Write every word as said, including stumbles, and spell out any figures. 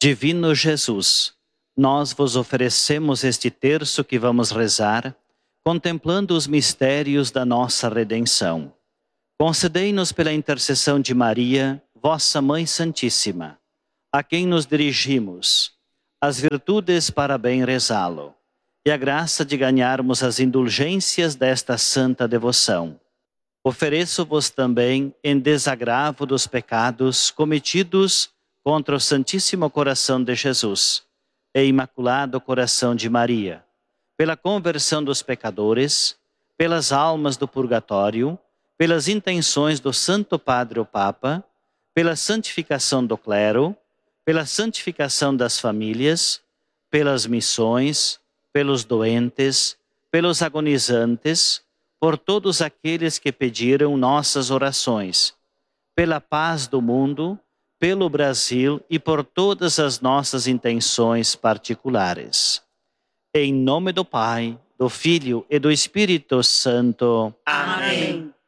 Divino Jesus, nós vos oferecemos este terço que vamos rezar, contemplando os mistérios da nossa redenção. Concedei-nos pela intercessão de Maria, vossa Mãe Santíssima, a quem nos dirigimos, as virtudes para bem rezá-lo, e a graça de ganharmos as indulgências desta santa devoção. Ofereço-vos também, em desagravo dos pecados cometidos contra o Santíssimo Coração de Jesus e Imaculado Coração de Maria, pela conversão dos pecadores, pelas almas do purgatório, pelas intenções do Santo Padre o Papa, pela santificação do clero, pela santificação das famílias, pelas missões, pelos doentes, pelos agonizantes, por todos aqueles que pediram nossas orações, pela paz do mundo, pelo Brasil e por todas as nossas intenções particulares. Em nome do Pai, do Filho e do Espírito Santo. Amém.